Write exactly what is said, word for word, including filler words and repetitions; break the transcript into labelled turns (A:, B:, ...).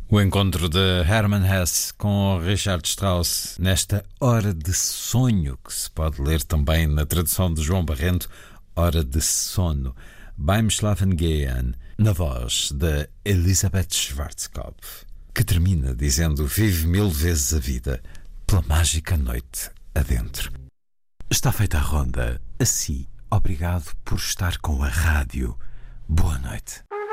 A: O encontro de Hermann Hesse com Richard Strauss nesta Hora de Sonho, que se pode ler também na tradução de João Barrento, Hora de Sono, Beim Schlafen gehen, na voz de Elisabeth Schwarzkopf, que termina dizendo: vive mil vezes a vida pela mágica noite adentro. Está feita a ronda. Assim, obrigado por estar com a rádio. Boa noite.